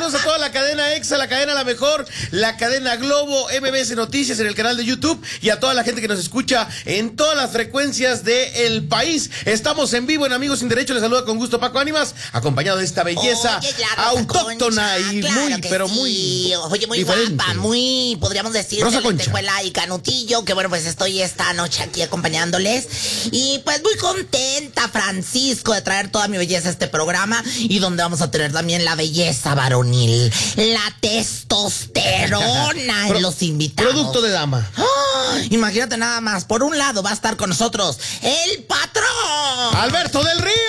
Saludos a toda la cadena EXA, la cadena La Mejor, la cadena Globo, MBS Noticias en el canal de YouTube y a toda la gente que nos escucha en todas las frecuencias del país. Estamos en vivo en Amigos Sin Derecho. Les saluda con gusto Paco Ánimas, acompañado de esta belleza autóctona Concha, y claro muy, pero sí. muy muy diferente. guapa, muy, podríamos decir, Rosa de Concha. lentejuela y canutillo, que bueno, pues estoy esta noche aquí acompañándoles. Y pues muy contenta, Francisco, de traer toda mi belleza a este programa y donde vamos a tener también la belleza varonil, la testosterona en los invitados. Producto de dama. Imagínate nada más, por un lado va a estar con nosotros el patrón Alberto del Río.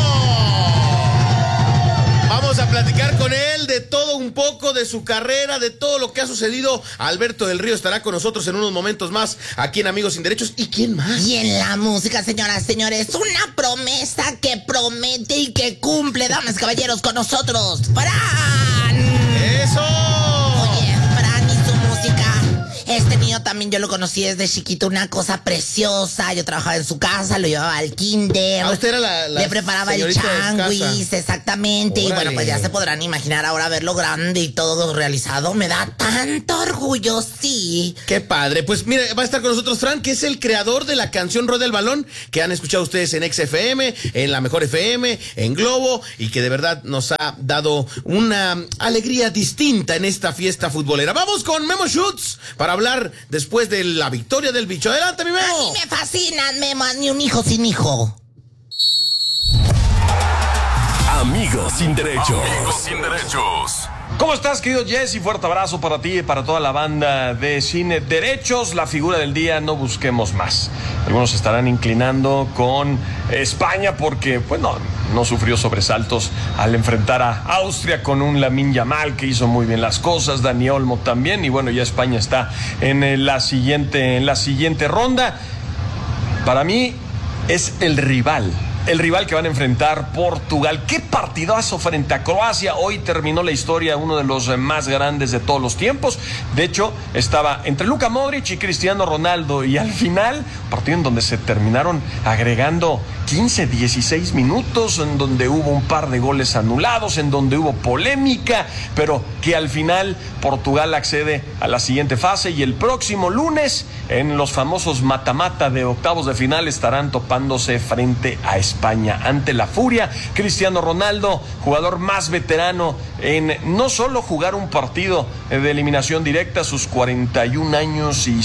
Vamos a platicar con él de todo un poco, de su carrera, de todo lo que ha sucedido. Alberto del Río estará con nosotros en unos momentos más aquí en Amigos Sin Derechos. ¿Y quién más? Y en la música, señoras, señores, una promesa que promete y que cumple, damas y caballeros, con nosotros, Fran. ¡Eso! Oye, Fran y su música. Este niño también yo lo conocí desde chiquito, una cosa preciosa. Yo trabajaba en su casa, lo llevaba al kinder. Usted era la le preparaba el señorita changuis, exactamente. Órale. Y bueno, pues ya se podrán imaginar ahora verlo grande y todo realizado. Me da tanto orgullo, sí. ¡Qué padre! Pues mire, va a estar con nosotros Fran, que es el creador de la canción Rueda el Balón, que han escuchado ustedes en XFM, en La Mejor FM, en Globo, y que de verdad nos ha dado una alegría distinta en esta fiesta futbolera. Vamos con Memo Schutz para hablar después de la victoria del bicho. ¡Adelante, mi Memo! A mí me fascinan, Memo, ni un hijo sin hijo. Amigos Sin Derecho. Amigos Sin Derechos. ¿Cómo estás, querido Jesse? Fuerte abrazo para ti y para toda la banda de Cine Derechos. La figura del día, no busquemos más. Algunos estarán inclinando con España porque, pues no sufrió sobresaltos al enfrentar a Austria con un Lamine Yamal que hizo muy bien las cosas, Dani Olmo también, y bueno, ya España está en la siguiente ronda. Para mí es el rival que van a enfrentar Portugal. ¡Qué partidazo frente a Croacia! Hoy terminó la historia, uno de los más grandes de todos los tiempos. De hecho, estaba entre Luka Modric y Cristiano Ronaldo, y al final, partido en donde se terminaron agregando 15, 16 minutos, en donde hubo un par de goles anulados, en donde hubo polémica, pero que al final Portugal accede a la siguiente fase, y el próximo lunes, en los famosos mata-mata de octavos de final, estarán topándose frente a España ante la Furia. Cristiano Ronaldo, jugador más veterano en no solo jugar un partido de eliminación directa a sus 41 años y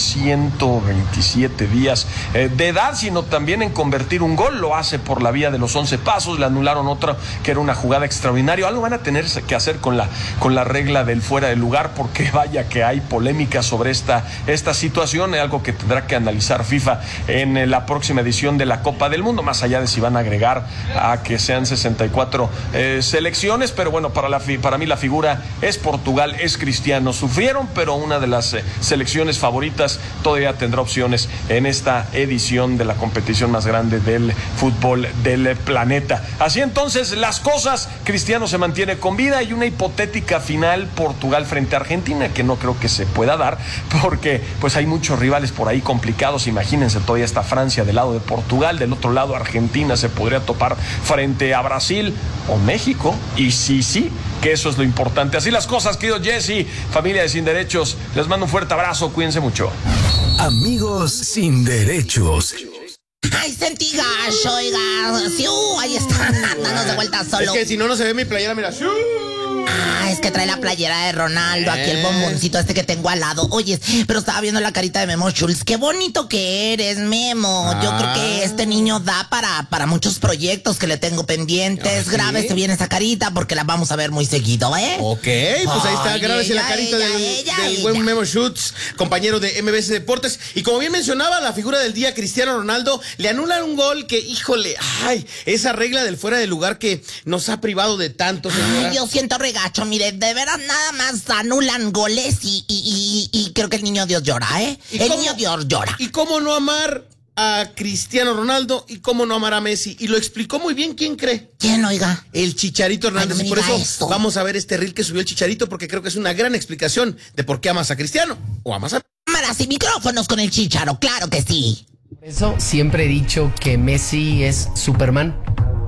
127 días de edad, sino también en convertir un gol. Lo hace por la vía de los 11 pasos. Le anularon otra que era una jugada extraordinaria. Algo van a tener que hacer con la regla del fuera de lugar, porque vaya que hay polémica sobre esta situación, algo que tendrá que analizar FIFA en la próxima edición de la Copa del Mundo, más allá de si van a agregar a que sean 64 selecciones. Pero bueno, para mí la figura es Portugal, es Cristiano. Sufrieron, pero una de las selecciones favoritas todavía tendrá opciones en esta edición de la competición más grande del fútbol del planeta. Así entonces las cosas, Cristiano se mantiene con vida, y una hipotética final Portugal frente a Argentina, que no creo que se pueda dar, porque pues hay muchos rivales por ahí complicados. Imagínense, todavía está Francia del lado de Portugal, del otro lado Argentina se podría topar frente a Brasil o México, y sí, que eso es lo importante. Así las cosas, querido Jesse, familia de Sin Derechos, les mando un fuerte abrazo, cuídense mucho. Amigos Sin Derechos. Ay, sentí gacho, oiga. Sí, ahí está, dándonos de vuelta solo. Es que si no se ve mi playera, mira. Es que trae la playera de Ronaldo, aquí el bomboncito este que tengo al lado. Oye, pero estaba viendo la carita de Memo Schultz. Qué bonito que eres, Memo. Yo creo que este niño da para muchos proyectos que le tengo pendientes. ¿Sí? Grábese bien esa carita porque la vamos a ver muy seguido, ¿eh? Ok, pues ahí está, Ay, grábese la ella, carita ella, del buen Memo Schutz, compañero de MBS Deportes. Y como bien mencionaba, la figura del día, Cristiano Ronaldo, le anulan un gol que, híjole, esa regla del fuera de lugar que nos ha privado de tanto, señora. Ay, yo siento regacho, mire, de veras nada más anulan goles y creo que el niño Dios llora, ¿eh? Niño Dios llora. ¿Y cómo no amar a Cristiano Ronaldo y cómo no amar a Messi? Y lo explicó muy bien, ¿quién cree? ¿Quién, oiga? El Chicharito Hernández. Ay, no me y por diga eso eso. vamos a ver este reel que subió el Chicharito, porque creo que es una gran explicación de por qué amas a Cristiano o amas a... Cámaras y micrófonos con el Chicharo, claro que sí. Por eso siempre he dicho que Messi es Superman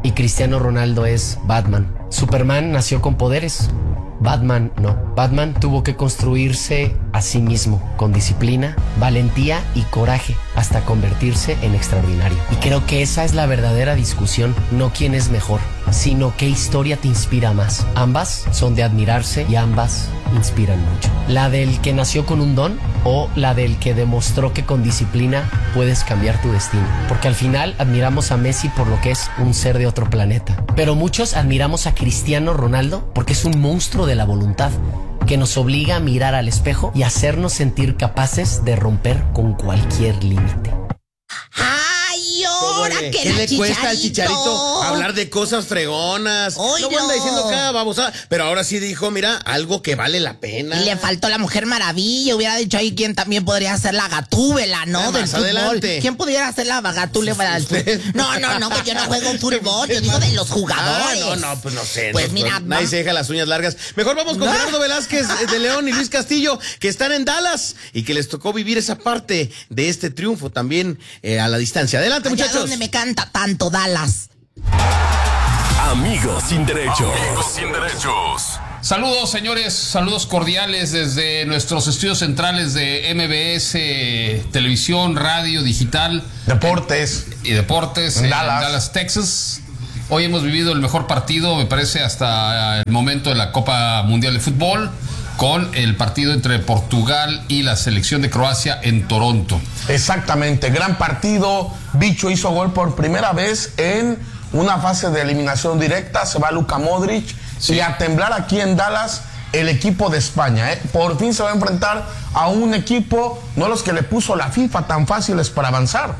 y Cristiano Ronaldo es Batman. Superman nació con poderes, Batman no. Batman tuvo que construirse a sí mismo con disciplina, valentía y coraje hasta convertirse en extraordinario. Y creo que esa es la verdadera discusión, no quién es mejor, sino qué historia te inspira más. Ambas son de admirarse y ambas inspiran mucho. La del que nació con un don o la del que demostró que con disciplina puedes cambiar tu destino. Porque al final admiramos a Messi por lo que es un ser de otro planeta. Pero muchos admiramos a Cristiano Ronaldo porque es un monstruo de la voluntad que nos obliga a mirar al espejo y hacernos sentir capaces de romper con cualquier límite. ¡Ay, ahora que ¿Qué le cuesta al Chicharito hablar de cosas fregonas? Oilo. No anda diciendo cada babosada, pero ahora sí dijo, mira, algo que vale la pena. Y le faltó la Mujer Maravilla. Hubiera dicho ahí quién también podría ser la Gatúbela, ¿no? Del más fútbol. adelante. ¿Quién pudiera ser la Gatúbela del fútbol? No, que yo no juego fútbol. Yo digo de los jugadores. Pues no sé. Pues no, mira, nadie se deja las uñas largas. Mejor vamos con Gerardo Velázquez de León y Luis Castillo, que están en Dallas y que les tocó vivir esa parte de este triunfo también a la distancia. Adelante, muchachos. ¿Dónde me canta tanto Dallas? Amigos sin derecho. Amigos sin derechos. Saludos, señores, saludos cordiales desde nuestros estudios centrales de MBS, televisión, radio, digital. Deportes. Y deportes en Dallas, Texas. Hoy hemos vivido el mejor partido, me parece, hasta el momento de la Copa Mundial de Fútbol, con el partido entre Portugal y la selección de Croacia en Toronto. Exactamente, gran partido. Bicho hizo gol por primera vez en una fase de eliminación directa. Se va Luka Modric. Sí. Y a temblar aquí en Dallas el equipo de España. Por fin se va a enfrentar a un equipo, no los que le puso la FIFA tan fáciles para avanzar,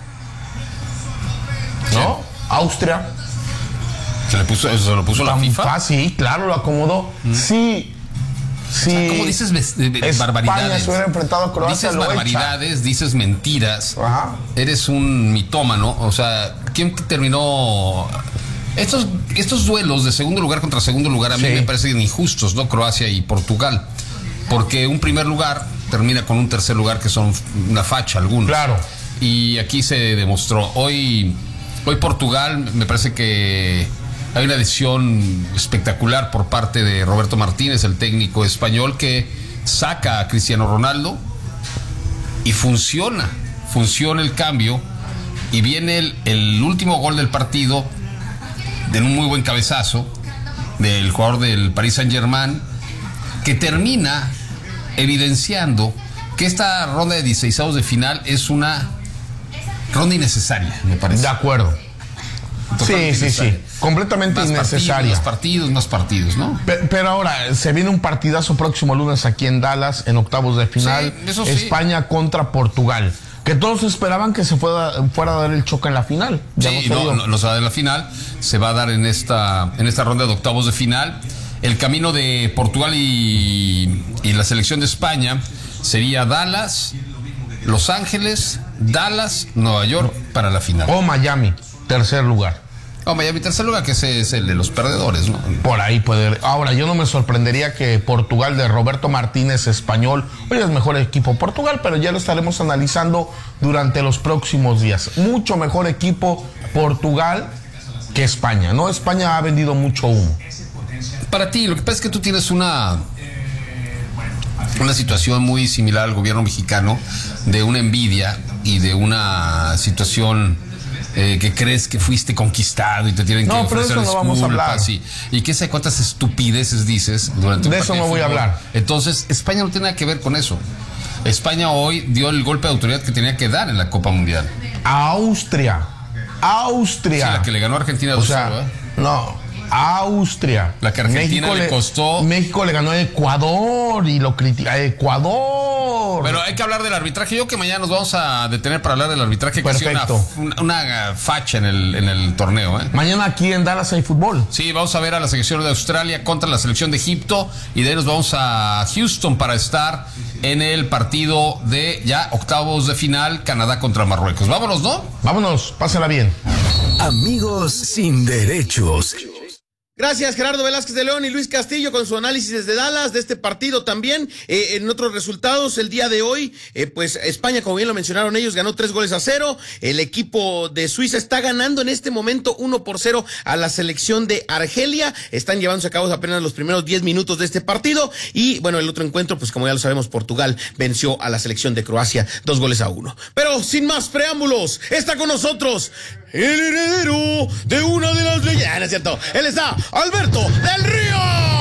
¿no? Sí. Austria. ¿Se lo puso la FIFA? Sí, claro, lo acomodó. Sí. Sí, o sea, ¿cómo dices barbaridades? España se hubiera enfrentado a Croacia. Dices barbaridades, dices mentiras. Ajá. Eres un mitómano. O sea, ¿quién terminó? Estos duelos de segundo lugar contra segundo lugar a mí me parecen injustos, ¿no? Croacia y Portugal. Porque un primer lugar termina con un tercer lugar que son una facha algunos. Claro. Y aquí se demostró. Hoy Portugal me parece que hay una decisión espectacular por parte de Roberto Martínez, el técnico español, que saca a Cristiano Ronaldo y funciona el cambio, y viene el último gol del partido de un muy buen cabezazo del jugador del Paris Saint-Germain, que termina evidenciando que esta ronda de 16avos de final es una ronda innecesaria, me parece. De acuerdo. Sí. Completamente innecesaria. Más partidos, ¿no? Pero ahora, se viene un partidazo próximo lunes aquí en Dallas, en octavos de final. Sí, España contra Portugal. Que todos esperaban que se fuera a dar el choque en la final. Ya no se va a dar en la final. Se va a dar en esta ronda de octavos de final. El camino de Portugal y la selección de España sería Dallas, Los Ángeles, Dallas, Nueva York para la final. O Miami, tercer lugar. Miami, tercer lugar, que ese es el de los perdedores, ¿no? Por ahí puede. Ahora, yo no me sorprendería que Portugal de Roberto Martínez, español, hoy es mejor equipo Portugal, pero ya lo estaremos analizando durante los próximos días. Mucho mejor equipo Portugal que España, ¿no? España ha vendido mucho humo. Para ti, lo que pasa es que tú tienes una situación muy similar al gobierno mexicano, de una envidia y de una situación que crees que fuiste conquistado y te tienen que ofrecer pero eso no vamos a hablar. Y que sé cuántas estupideces dices durante un de eso no voy a hablar. Entonces, España no tiene nada que ver con eso. España hoy dio el golpe de autoridad que tenía que dar en la Copa Mundial. Austria. Sí, la que le ganó a Argentina 2-0, Austria. La que Argentina le costó. México le ganó a Ecuador y lo critica. Ecuador. Pero hay que hablar del arbitraje. Yo que mañana nos vamos a detener para hablar del arbitraje. Perfecto. Que una facha en el torneo. Mañana aquí en Dallas hay fútbol. Sí, vamos a ver a la selección de Australia contra la selección de Egipto. Y de ahí nos vamos a Houston para estar en el partido de ya octavos de final, Canadá contra Marruecos. Vámonos, ¿no? Vámonos, pásala bien. Amigos sin derechos. Gracias, Gerardo Velázquez de León y Luis Castillo con su análisis desde Dallas de este partido también. En otros resultados, el día de hoy, pues España, como bien lo mencionaron ellos, ganó 3-0. El equipo de Suiza está ganando en este momento 1-0 a la selección de Argelia. Están llevándose a cabo apenas los primeros 10 minutos de este partido. Y bueno, el otro encuentro, pues como ya lo sabemos, Portugal venció a la selección de Croacia 2-1. Pero sin más preámbulos, está con nosotros el heredero de una de las leyendas. ¿No es cierto? Él está Alberto del Río.